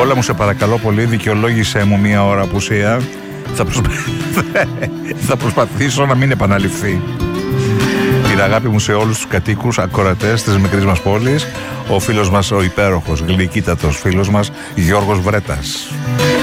Νικόλα μου, σε παρακαλώ πολύ, δικαιολόγησέ μου μία ώρα απουσία. Θα προσπαθήσω να μην επαναληφθεί. Την αγάπη μου σε όλους τους κατοίκους, ακροατές της μικρής μας πόλης, ο φίλος μας, ο υπέροχος, γλυκύτατος φίλος μας, Γιώργος Βρέτας.